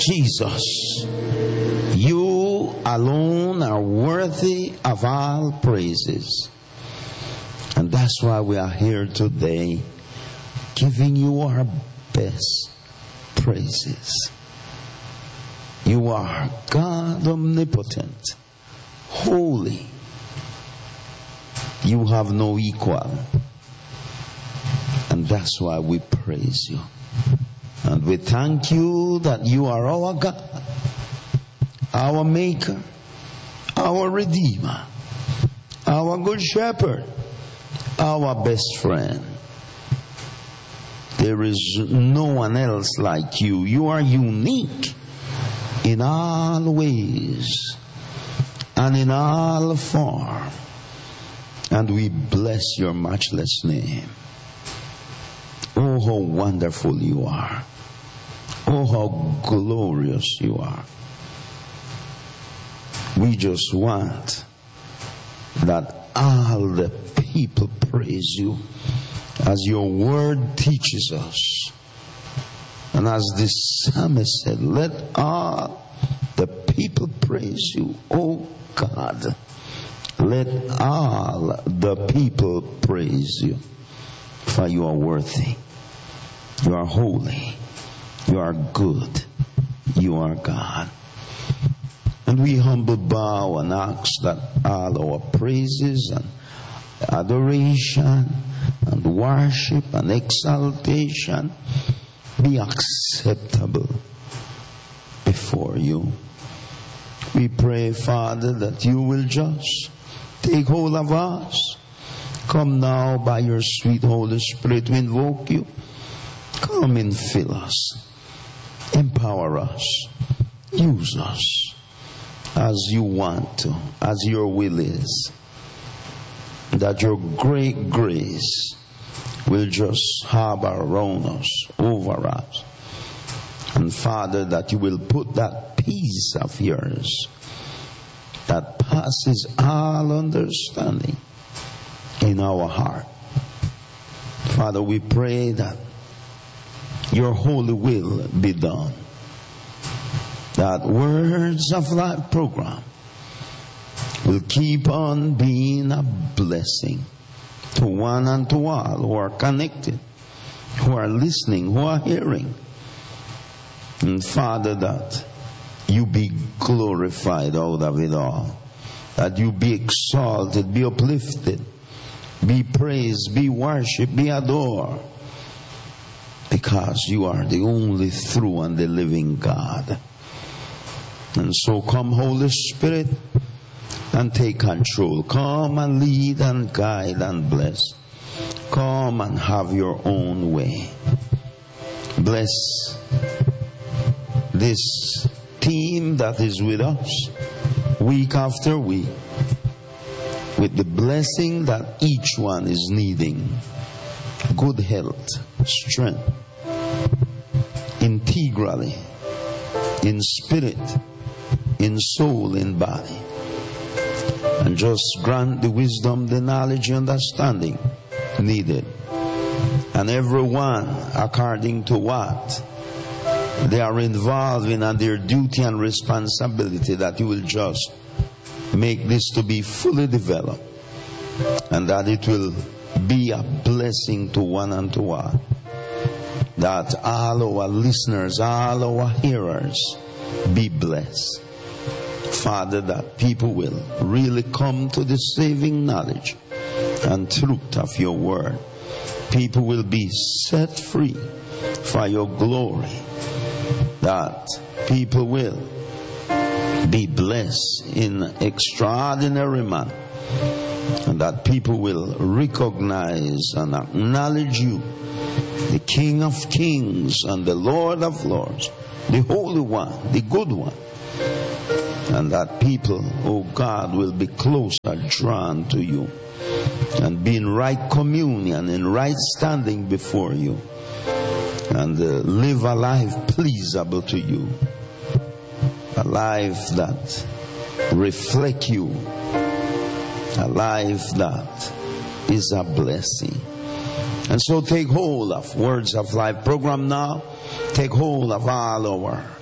Jesus, you alone are worthy of all praises. And that's why we are here today, giving you our best praises. You are God omnipotent, holy. You have no equal. And that's why we praise you. And we thank you that you are our God, our Maker, our Redeemer, our Good Shepherd, our best friend. There is no one else like you. You are unique in all ways and in all form. And we bless your matchless name. Oh, how wonderful you are. Oh, how glorious you are. We just want that all the people praise you as your word teaches us. And as the psalmist said, let all the people praise you, oh God. Let all the people praise you, for you are worthy. You are holy. You are good. You are God. And we humble bow and ask that all our praises and adoration and worship and exaltation be acceptable before you. We pray, Father, that you will just take hold of us. Come now by your sweet Holy Spirit to invoke you. Come and fill us. Empower us. Use us as you want to, as your will is. That your great grace will just harbor around us, over us. And Father, that you will put that peace of yours that passes all understanding in our heart. Father, we pray that your holy will be done. That Words of Life program will keep on being a blessing to one and to all who are connected, who are listening, who are hearing. And Father, that you be glorified out of it all. That you be exalted, be uplifted, be praised, be worshipped, be adored. Because you are the only true and the living God. And so come, Holy Spirit, and take control. Come and lead and guide and bless. Come and have your own way. Bless this team that is with us week after week with the blessing that each one is needing. Good health, strength, integrally, in spirit, in soul, in body. And just grant the wisdom, the knowledge, and understanding needed. And everyone according to what they are involved in and their duty and responsibility, that you will just make this to be fully developed. And that it will be a blessing to one and to all. That all our listeners, all our hearers be blessed. Father, that people will really come to the saving knowledge and truth of your word. People will be set free for your glory. That people will be blessed in extraordinary manner. And that people will recognize and acknowledge you, the King of Kings and the Lord of Lords, the Holy One, the Good One. And that people, oh God, will be closer drawn to you and be in right communion, in right standing before you, and live a life pleasable to you, a life that reflects you, a life that is a blessing. And so take hold of Words of Life program now. Take hold of all our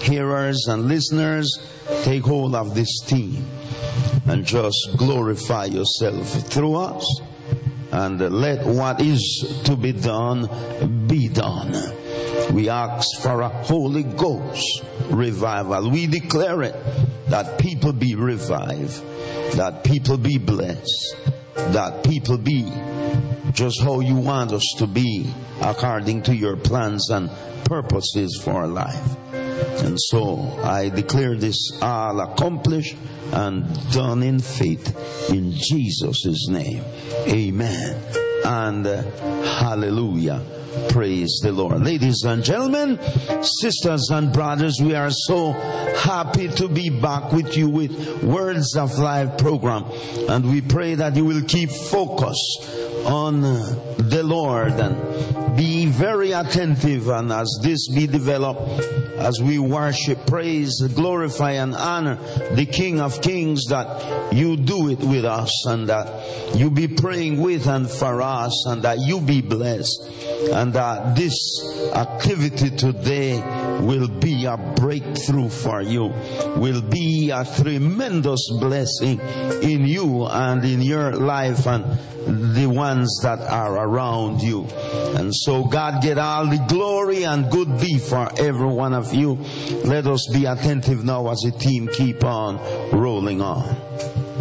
hearers and listeners, take hold of this team and just glorify yourself through us. And let what is to be done be done. We ask for a Holy Ghost revival. We declare it, that people be revived, that people be blessed, that people be just how you want us to be according to your plans and purposes for our life. And so I declare this all accomplished and done in faith in Jesus' name. Amen and hallelujah. Praise the Lord. Ladies and gentlemen, sisters and brothers, we are so happy to be back with you with Words of Life program. And we pray that you will keep focus on the Lord and be very attentive. And as this be developed, as we worship, praise, glorify and honor the King of Kings, that you do it with us and that you be praying with and for us and that you be blessed. And that this activity today will be a breakthrough for you, will be a tremendous blessing in you and in your life and the ones that are around you. And so God get all the glory and good be for every one of you. Let us be attentive now as a team keep on rolling on.